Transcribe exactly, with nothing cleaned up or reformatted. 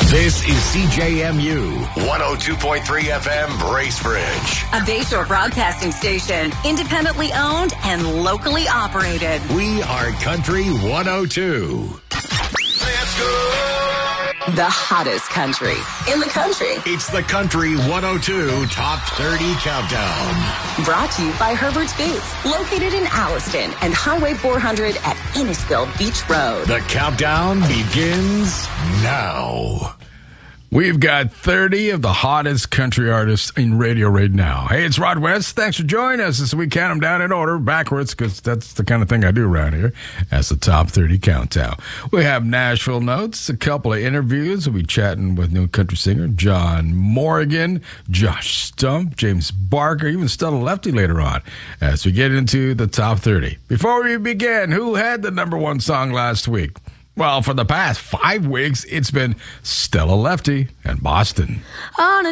This is C J M U one oh two point three F M Bracebridge. A Bayshore broadcasting station, independently owned and locally operated. We are Country one oh two. Let's go! The hottest country in the country. It's the Country one oh two Top thirty Countdown. Brought to you by Herbert's Boots, located in Alliston and Highway four hundred at Innisfil Beach Road. The countdown begins now. We've got thirty of the hottest country artists in radio right now. Hey, it's Rod West. Thanks for joining us as we count them down in order, backwards, because that's the kind of thing I do around here, as the Top thirty Countdown. We have Nashville notes, a couple of interviews. We'll be chatting with new country singer John Morgan, Josh Stump, James Barker, even Stella Lefty later on, as we get into the Top thirty. Before we begin, who had the number one song last week? Well, for the past five weeks, it's been Stella Lefty and Boston. On a